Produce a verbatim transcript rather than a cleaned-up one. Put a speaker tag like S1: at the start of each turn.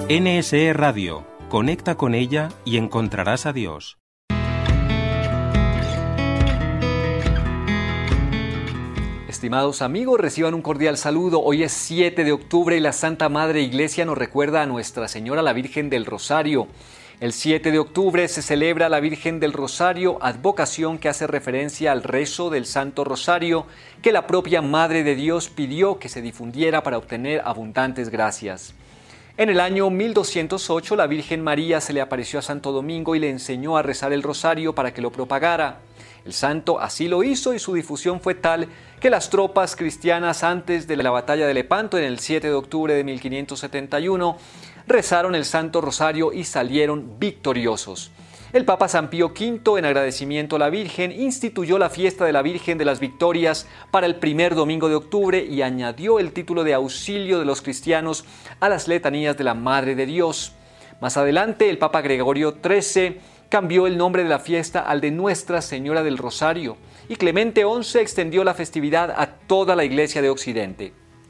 S1: N S E Radio. Conecta con ella y encontrarás a Dios.
S2: Estimados amigos, reciban un cordial saludo. Hoy es siete de octubre y la Santa Madre Iglesia nos recuerda a Nuestra Señora la Virgen del Rosario. El siete de octubre se celebra la Virgen del Rosario, advocación que hace referencia al rezo del Santo Rosario que la propia Madre de Dios pidió que se difundiera para obtener abundantes gracias. En el año mil doscientos ocho, la Virgen María se le apareció a Santo Domingo y le enseñó a rezar el rosario para que lo propagara. El santo así lo hizo y su difusión fue tal que las tropas cristianas antes de la batalla de Lepanto en el siete de octubre de mil quinientos setenta y uno rezaron el Santo Rosario y salieron victoriosos. El Papa San Pío quinto, en agradecimiento a la Virgen, instituyó la fiesta de la Virgen de las Victorias para el primer domingo de octubre y añadió el título de auxilio de los cristianos a las letanías de la Madre de Dios. Más adelante, el Papa Gregorio trece cambió el nombre de la fiesta al de Nuestra Señora del Rosario y Clemente once extendió la festividad a toda la Iglesia de Occidente.